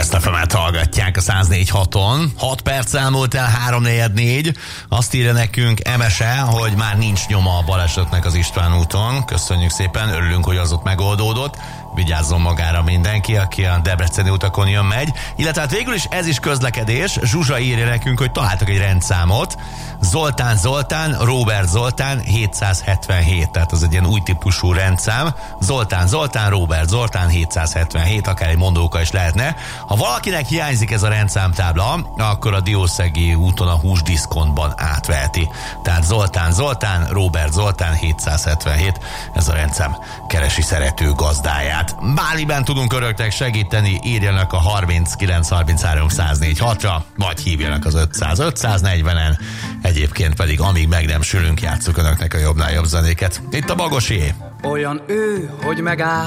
Best FM-et hallgatják a 104.6-on. 6 perc elmúlt el, 3:44. Azt írja nekünk Emese, hogy már nincs nyoma a balesetnek az István úton. Köszönjük szépen, örülünk, hogy az ott megoldódott. Vigyázzon magára mindenki, aki a debreceni utakon megy. Illetve hát végül is ez is közlekedés. Zsuzsa írja nekünk, hogy találtak egy rendszámot. Zoltán, Róbert Zoltán, 777. Tehát az egy ilyen új típusú rendszám. Zoltán, Róbert Zoltán, 777. Akár egy mondóka is lehetne. Ha valakinek hiányzik ez a rendszámtábla, akkor a Diószegi úton a húsdiszkontban átveheti. Tehát Zoltán, Róbert Zoltán, 777. Ez a rendszám keresi szerető gazdáját. Bármiben tudunk öröktek segíteni, írjanak a 39 33 104 6-ra, vagy hívjanak az 500-540-en. Egyébként pedig, amíg meg nem sülünk, játsszuk önöknek a jobbnál jobb zenéket. Itt a Bagosé. Olyan ő, hogy megáll